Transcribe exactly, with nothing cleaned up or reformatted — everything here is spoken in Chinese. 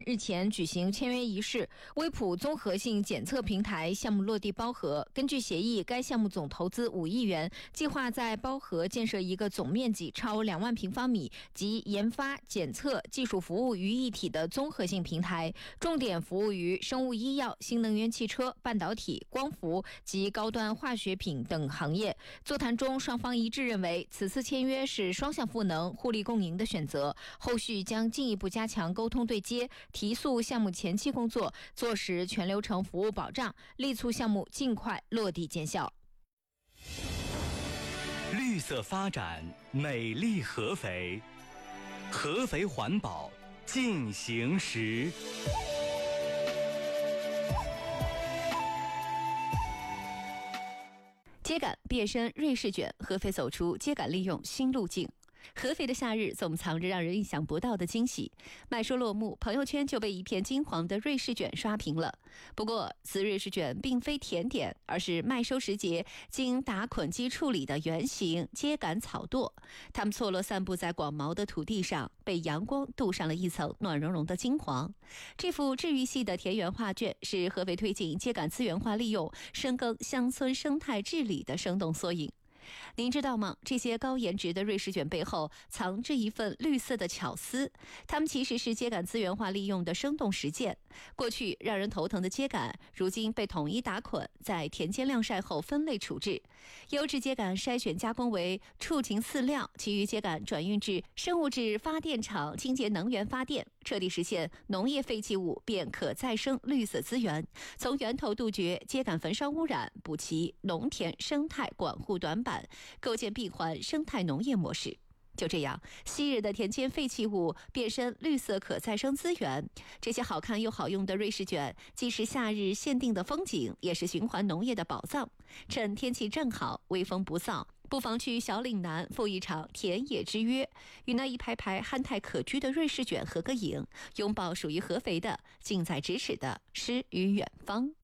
日前举行签约仪式，威普综合性检测平台项目落地包河。根据协议，该项目总投资五亿元，计划在包河建设一个总面积超两万平方米及研发、检测、技术服务于一体的综合性平台，重点服务于生物医药、新能源汽车、半导体、光伏及高端化学品等行业。座谈中，双方一致认为，此次签约是双向赋能、互利共赢的选择，后续将进一步加强沟通对接，提速项目前期工作，做实全流程服务保障，力促项目尽快落地见效。 绿色发展，美丽合肥，合肥环保进行时。 秸秆变身瑞士卷，合肥走出秸秆利用新路径。合肥的夏日总藏着让人意想不到的惊喜，卖说落幕，朋友圈就被一片金黄的瑞士卷刷屏了。不过，此瑞士卷并非甜点，而是麦收时节经打捆机处理的圆形秸秆草垛，它们错落散布在广袤的土地上，被阳光镀上了一层暖融融的金黄。这幅治愈系的田园画卷是合肥推进秸秆资源化利用、深耕乡村生态治理的生动缩影。您知道吗？这些高颜值的瑞士卷背后藏着一份绿色的巧思，它们其实是秸秆资源化利用的生动实践。过去让人头疼的秸秆，如今被统一打捆，在田间晾晒后分类处置。优质秸秆筛选加工为畜禽饲料，其余秸秆转运至生物质发电厂清洁能源发电，彻底实现农业废弃物变可再生绿色资源，从源头杜绝秸秆焚烧污染，补齐农田生态管护短板，构建闭环生态农业模式。就这样，昔日的田间废弃物变身绿色可再生资源。这些好看又好用的瑞士卷，既是夏日限定的风景，也是循环农业的宝藏。趁天气正好，微风不燥，不妨去小岭南赴一场田野之约，与那一排排憨态可掬的瑞士卷合个影，拥抱属于合肥的近在咫尺的诗与远方。